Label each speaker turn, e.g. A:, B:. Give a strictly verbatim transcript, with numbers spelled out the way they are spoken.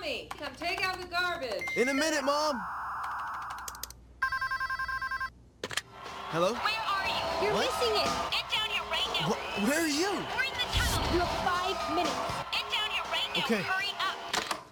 A: Tommy, come take out the garbage.
B: In a minute, Mom. Hello?
C: Where are you?
D: You're
B: What?
D: missing it.
C: Get down here right now.
B: Wh- where are you?
C: We're in the tunnel.
D: You have five minutes.
C: Get down here right now.
B: Okay.
C: Hurry